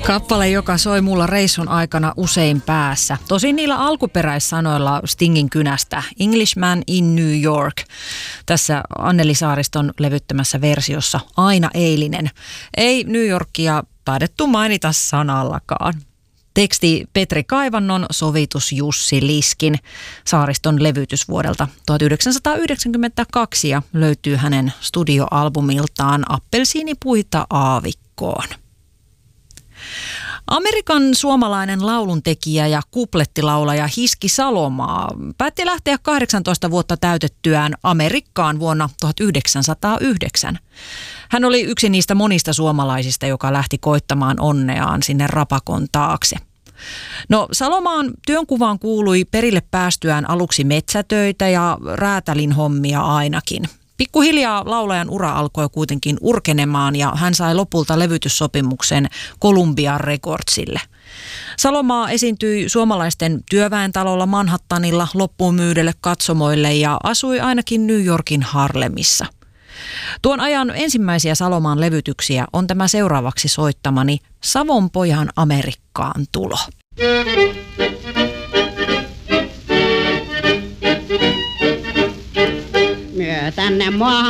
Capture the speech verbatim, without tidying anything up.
Kappale, joka soi mulla reissun aikana usein päässä. Tosin niillä alkuperäissanoilla Stingin kynästä Englishman in New York. Tässä Anneli Saariston levyttämässä versiossa aina eilinen. Ei New Yorkia taidettu mainita sanallakaan. Teksti Petri Kaivannon, sovitus Jussi Liskin. Saariston levytys vuodelta tuhatyhdeksänsataayhdeksänkymmentäkaksi ja löytyy hänen studioalbumiltaan Appelsiinipuita aavikkoon. Amerikan suomalainen lauluntekijä ja kuplettilaulaja Hiski Salomaa päätti lähteä kahdeksantoista vuotta täytettyään Amerikkaan vuonna tuhatyhdeksänsataayhdeksän. Hän oli yksi niistä monista suomalaisista, joka lähti koittamaan onneaan sinne rapakon taakse. No, Salomaan työnkuvaan kuului perille päästyään aluksi metsätöitä ja räätälin hommia ainakin. Pikkuhiljaa laulajan ura alkoi kuitenkin urkenemaan ja hän sai lopulta levytyssopimuksen Columbia Recordsille. Salomaa esiintyi suomalaisten työväentalolla Manhattanilla loppuun myydelle katsomoille ja asui ainakin New Yorkin Harlemissa. Tuon ajan ensimmäisiä Salomaan levytyksiä on tämä seuraavaksi soittamani Savonpojan Amerikkaan tulo. Myö tänne maahan